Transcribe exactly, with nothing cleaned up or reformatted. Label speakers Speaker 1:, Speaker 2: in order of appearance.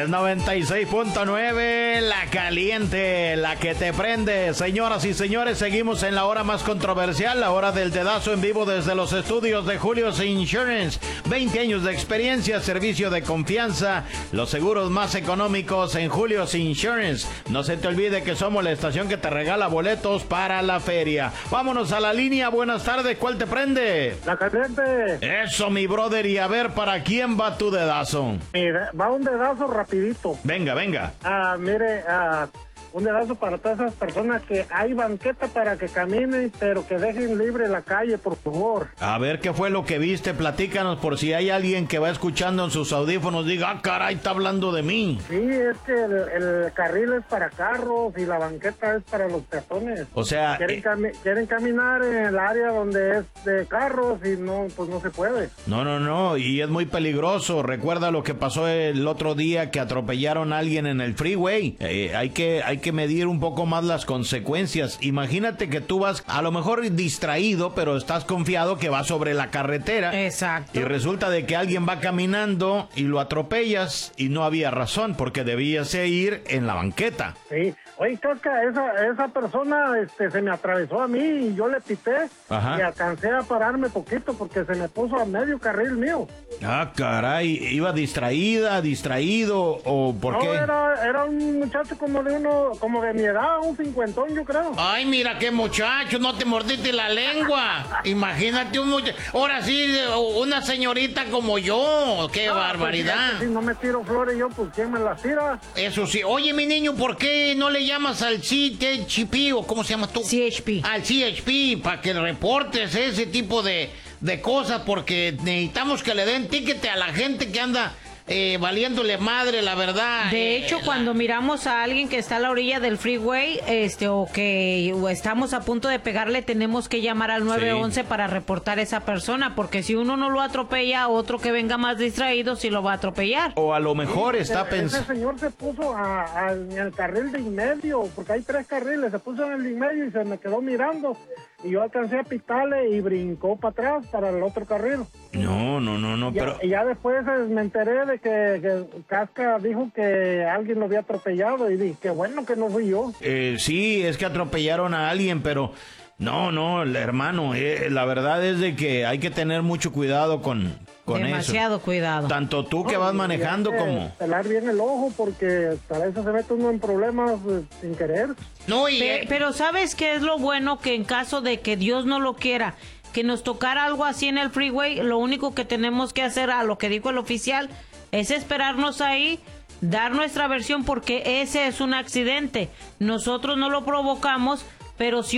Speaker 1: Es noventa y seis punto nueve, la caliente, la que te prende. Señoras y señores, seguimos en la hora más controversial, la hora del dedazo en vivo desde los estudios de Julio's Insurance. veinte años de experiencia, servicio de confianza, los seguros más económicos en Julio's Insurance. No se te olvide que somos la estación que te regala boletos para la feria. Vámonos a la línea, buenas tardes, ¿cuál te prende?
Speaker 2: La caliente.
Speaker 1: Eso, mi brother, y a ver, ¿para quién va tu dedazo?
Speaker 2: Mira, va un dedazo rapidito.
Speaker 1: Venga, venga.
Speaker 2: Ah, mire, ah, un dedazo para todas esas personas que hay banqueta para que caminen, pero que dejen libre la calle, por favor.
Speaker 1: A ver, ¿qué fue lo que viste? Platícanos por si hay alguien que va escuchando en sus audífonos, diga, ah, caray, está hablando de mí.
Speaker 2: Sí, es que el, el carril es para carros y la banqueta es para los peatones.
Speaker 1: O sea...
Speaker 2: Quieren,
Speaker 1: eh...
Speaker 2: cami- quieren caminar en el área donde es de carros y no, pues no se puede.
Speaker 1: No, no, no, y es muy peligroso. Recuerda lo que pasó el otro día que atropellaron a alguien en el freeway. Eh, hay que, hay que medir un poco más las consecuencias. Imagínate que tú vas a lo mejor distraído, pero estás confiado que va sobre la carretera.
Speaker 3: Exacto.
Speaker 1: Y resulta de que alguien va caminando y lo atropellas y no había razón porque debías ir en la banqueta.
Speaker 2: Sí. Oye, Caca, esa, esa persona este, se me atravesó a mí y yo le pité. Ajá. Y alcancé a pararme poquito porque se me puso a medio carril mío.
Speaker 1: Ah, caray, ¿iba distraída, distraído o por
Speaker 2: no,
Speaker 1: qué?
Speaker 2: Era, era un muchacho como de uno, como de mi edad, un cincuentón, yo creo.
Speaker 1: Ay, mira qué muchacho, no te mordiste la lengua. Imagínate un muchacho, ahora sí, una señorita como yo, qué ah, barbaridad.
Speaker 2: Pues, si no me tiro flores yo, pues ¿quién me las tira?
Speaker 1: Eso sí, oye mi niño, ¿por qué no le llamas al C H P o cómo se llama tú?
Speaker 3: C H P.
Speaker 1: Al C H P para que reportes ese tipo de, de cosas porque necesitamos que le den ticket a la gente que anda eh, valiéndole madre, la verdad.
Speaker 3: De
Speaker 1: eh,
Speaker 3: hecho,
Speaker 1: la...
Speaker 3: cuando miramos a alguien que está a la orilla del freeway, este, o que o estamos a punto de pegarle, tenemos que llamar al nueve once sí. para reportar a esa persona, porque si uno no lo atropella, otro que venga más distraído sí lo va a atropellar.
Speaker 1: O a lo mejor sí, está pensando...
Speaker 2: Ese señor se puso a, a, en el carril de en medio, porque hay tres carriles, se puso en el de en medio y se me quedó mirando. Y yo alcancé a pitarle y brincó para atrás, para el otro carril.
Speaker 1: No, no, no, no,
Speaker 2: ya,
Speaker 1: pero...
Speaker 2: Y ya después me enteré de que, que Casca dijo que alguien lo había atropellado y dije, qué bueno que no fui yo.
Speaker 1: Eh, sí, es que atropellaron a alguien, pero... No, no, hermano, eh, la verdad es de que hay que tener mucho cuidado con, con
Speaker 3: Demasiado eso. Demasiado cuidado.
Speaker 1: Tanto tú que
Speaker 2: no,
Speaker 1: vas manejando
Speaker 2: que
Speaker 1: como...
Speaker 2: pelar bien el ojo porque para eso se mete uno en problemas pues, sin querer.
Speaker 1: No, y...
Speaker 3: Pero, pero ¿sabes qué es lo bueno? Que en caso de que Dios no lo quiera, que nos tocara algo así en el freeway, lo único que tenemos que hacer, a lo que dijo el oficial, es esperarnos ahí, dar nuestra versión porque ese es un accidente. Nosotros no lo provocamos, pero si